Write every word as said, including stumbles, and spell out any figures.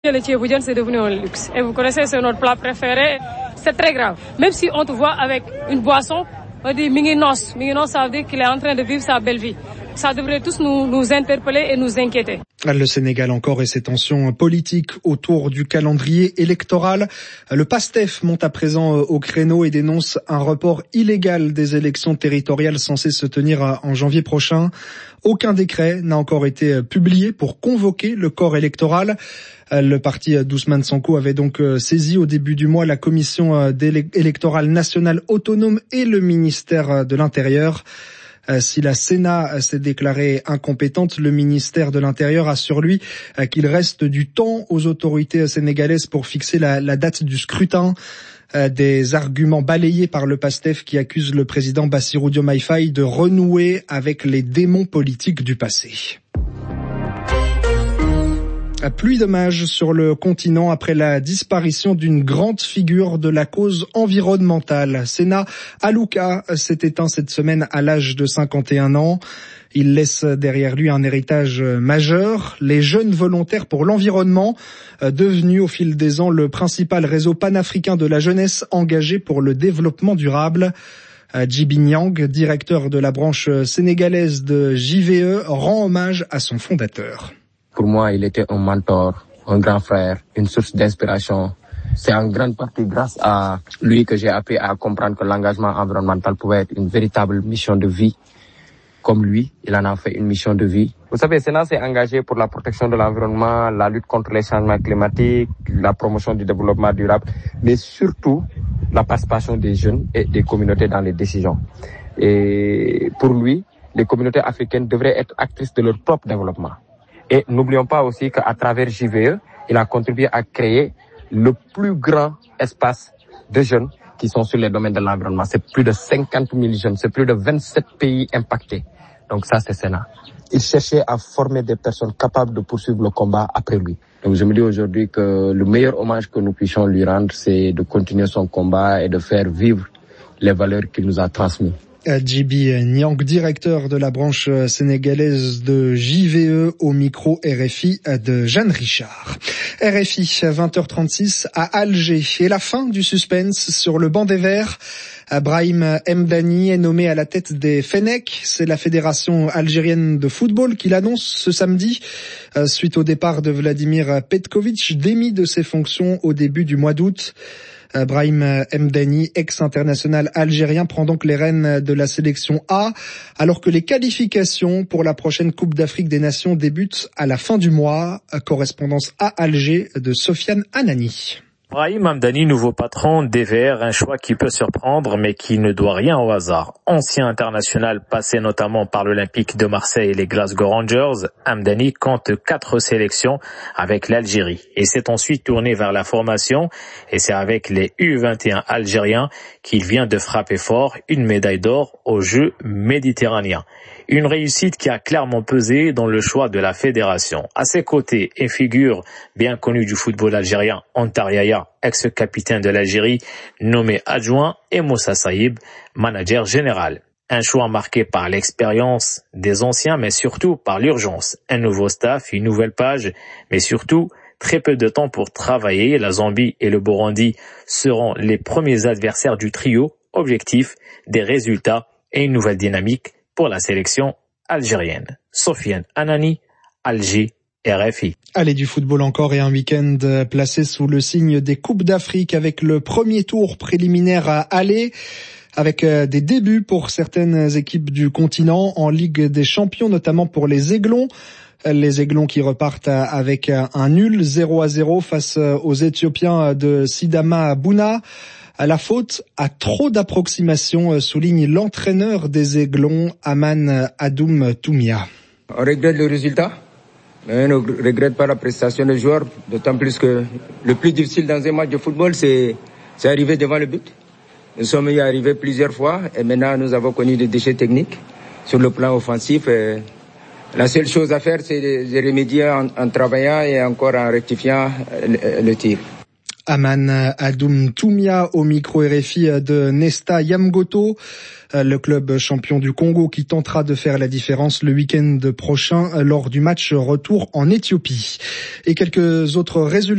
Le thieboudienne, c'est devenu un luxe. Et vous connaissez, c'est notre plat préféré. C'est très grave. Même si on te voit avec une boisson, on dit Minginos. Minginos, ça veut dire qu'il est en train de vivre sa belle vie. Ça devrait tous nous, nous interpeller et nous inquiéter. Le Sénégal encore et ses tensions politiques autour du calendrier électoral. Le PASTEF monte à présent au créneau et dénonce un report illégal des élections territoriales censées se tenir en janvier prochain. Aucun décret n'a encore été publié pour convoquer le corps électoral. Le parti d'Ousmane Sonko avait donc saisi au début du mois la commission électorale nationale autonome et le ministère de l'Intérieur. Si la Sénat s'est déclarée incompétente, le ministère de l'Intérieur assure lui qu'il reste du temps aux autorités sénégalaises pour fixer la, la date du scrutin. Des arguments balayés par le PASTEF qui accuse le président Bassirou Diomaye Faye de renouer avec les démons politiques du passé. Pluie d'hommages sur le continent après la disparition d'une grande figure de la cause environnementale. Sena Alouka s'est éteint cette semaine à l'âge de cinquante et un ans. Il laisse derrière lui un héritage majeur, les jeunes volontaires pour l'environnement, devenu au fil des ans le principal réseau panafricain de la jeunesse engagé pour le développement durable. Djiby Niang, directeur de la branche sénégalaise de J V E, rend hommage à son fondateur. Pour moi, il était un mentor, un grand frère, une source d'inspiration. C'est en grande partie grâce à lui que j'ai appris à comprendre que l'engagement environnemental pouvait être une véritable mission de vie. Comme lui, il en a fait une mission de vie. Vous savez, Sénat s'est engagé pour la protection de l'environnement, la lutte contre les changements climatiques, la promotion du développement durable, mais surtout la participation des jeunes et des communautés dans les décisions. Et pour lui, les communautés africaines devraient être actrices de leur propre développement. Et n'oublions pas aussi qu'à travers J V E, il a contribué à créer le plus grand espace de jeunes qui sont sur les domaines de l'environnement. C'est plus de cinquante mille jeunes, c'est plus de vingt-sept pays impactés. Donc ça, c'est Sénat. Il cherchait à former des personnes capables de poursuivre le combat après lui. Donc je me dis aujourd'hui que le meilleur hommage que nous puissions lui rendre, c'est de continuer son combat et de faire vivre les valeurs qu'il nous a transmises. Djiby Niang, directeur de la branche sénégalaise de J V E, au micro R F I de Jeanne Richard. R F I, vingt heures trente-six à Alger. Et la fin du suspense sur le banc des Verts. Brahim Mdani est nommé à la tête des Fennecs. C'est la fédération algérienne de football qui l'annonce ce samedi, suite au départ de Vladimir Petkovic, démis de ses fonctions au début du mois d'août. Brahim Mdani, ex-international algérien, prend donc les rênes de la sélection A, alors que les qualifications pour la prochaine Coupe d'Afrique des Nations débutent à la fin du mois. Correspondance à Alger de Sofiane Anani. Brahim Mdani, nouveau patron des Verts, un choix qui peut surprendre mais qui ne doit rien au hasard. Ancien international passé notamment par l'Olympique de Marseille et les Glasgow Rangers, Mdani compte quatre sélections avec l'Algérie et s'est ensuite tourné vers la formation, et c'est avec les U vingt et un algériens qu'il vient de frapper fort une médaille d'or aux Jeux méditerranéens. Une réussite qui a clairement pesé dans le choix de la fédération. À ses côtés, une figure bien connue du football algérien, Antar Yahya, ex-capitaine de l'Algérie, nommé adjoint, et Moussa Saïb, manager général. Un choix marqué par l'expérience des anciens, mais surtout par l'urgence. Un nouveau staff, une nouvelle page, mais surtout très peu de temps pour travailler. La Zambie et le Burundi seront les premiers adversaires du trio. Objectif, des résultats et une nouvelle dynamique pour la sélection algérienne. Sofiane Anani, Alger, R F I. Allez, du football encore et un week-end placé sous le signe des Coupes d'Afrique avec le premier tour préliminaire à aller, avec des débuts pour certaines équipes du continent en Ligue des Champions, notamment pour les Aiglons. Les Aiglons qui repartent avec un nul zéro à zéro face aux Éthiopiens de Sidama Bouna. La faute à trop d'approximations, souligne l'entraîneur des Aiglons, Aman Adoum Toumia. On regrette le résultat, mais on ne regrette pas la prestation des joueurs, d'autant plus que le plus difficile dans un match de football, c'est, c'est arriver devant le but. Nous sommes y arrivés plusieurs fois et maintenant nous avons connu des déchets techniques sur le plan offensif. Et la seule chose à faire, c'est de remédier en, en travaillant et encore en rectifiant le, le tir. Aman Adoum Toumia au micro R F I de Nesta Yamgoto, le club champion du Congo qui tentera de faire la différence le week-end prochain lors du match retour en Éthiopie. Et quelques autres résultats.